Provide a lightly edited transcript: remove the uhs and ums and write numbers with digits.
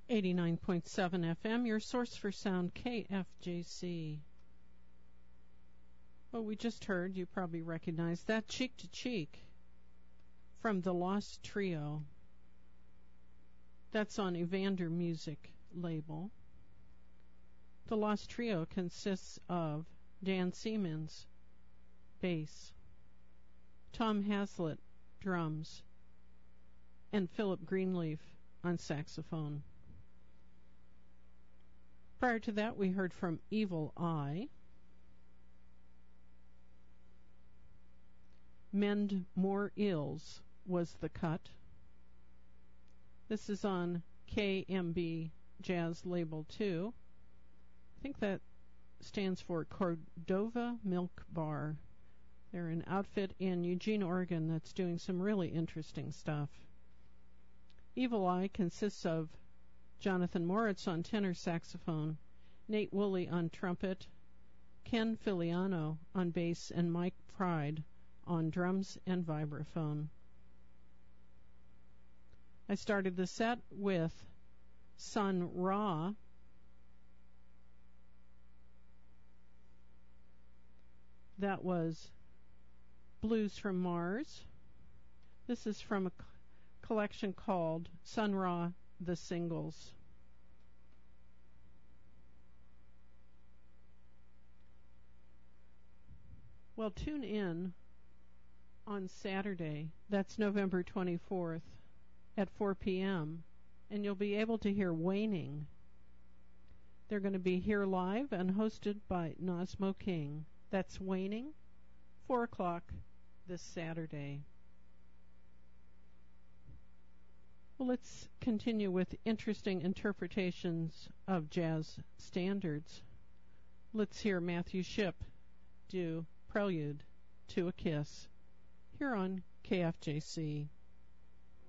89.7 FM, your source for sound, KFJC. Well, we just heard, you probably recognize that, Cheek to Cheek from the Lost Trio. That's on Evander Music label. The Lost Trio consists of Dan Siemens, bass, Tom Haslett, drums, and Philip Greenleaf on saxophone. Prior to that, we heard from Evil Eye, Mend More Ills was the cut. This is on KMB Jazz Label 2. I think that stands for Cordova Milk Bar. They're an outfit in Eugene, Oregon that's doing some really interesting stuff. Evil Eye consists of Jonathan Moritz on tenor saxophone, Nate Woolley on trumpet, Ken Filiano on bass, and Mike Pride on drums and vibraphone. I started the set with Sun Ra. That was Blues from Mars. This is from a collection called Sun Ra, The Singles. Well, tune in on Saturday, that's November 24th, at 4 p.m., and you'll be able to hear Waning. They're going to be here live and hosted by Nosmo King. That's Waning, 4 o'clock this Saturday. Well, let's continue with interesting interpretations of jazz standards. Let's hear Matthew Shipp do Prelude to a Kiss here on KFJC.